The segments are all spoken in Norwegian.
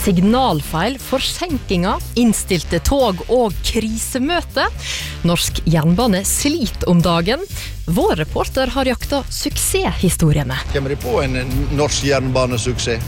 signalfeil, forsinkinger, innstilte tog og krisemøte. Norsk jernbane sliter om dagen. Vår reporter har jakta suksesshistoriene. Kommer de på en norsk jernbanesuksess?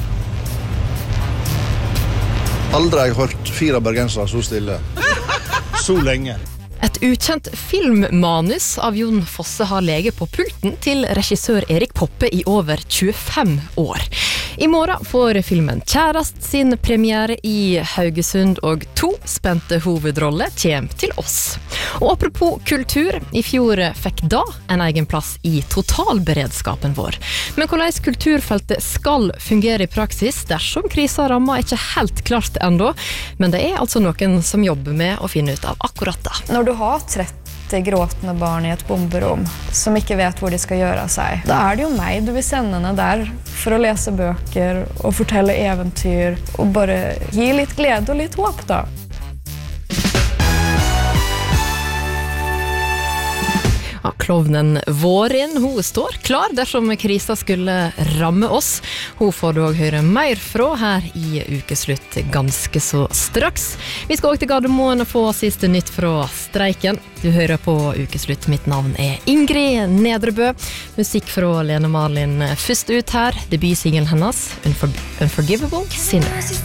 Aldri har jeg hørt 4 bergensere så stille. Så lenge. Et ukjent filmmanus av Jon Fosse har leget på pulten til regissør Erik Poppe i over 25 år. I morgen får filmen Kjærast sin premiere i Haugesund, og 2 spente hovedroller kommer til oss. Og apropos kultur, i fjor fikk da en egen plass i totalberedskapen vår. Men hvordan kulturfeltet skal fungere i praksis dersom krisa rammer ikke helt klart enda, men det er altså noen som jobber med å finne ut av akkurat det. Når du har 30 gråtende barn i et bomberom som ikke vet hvor de skal gjøre seg, da er det jo meg du vil sende ned der for å lese bøker og fortelle eventyr og bare gi litt glede og litt håp da. Ja, klovnen Vårin, hun står klar dersom krisa skulle ramme oss. Hun får du også høre mer fra her i Ukeslutt ganske så straks. Vi skal også til Gardermoen og få siste nytt fra streiken. Du hører på Ukeslutt. Mitt navn er Ingrid Nedrebø. Musikk fra Lene Marlin først ut her. Debutsingelen hennes, Unforgivable Sinner.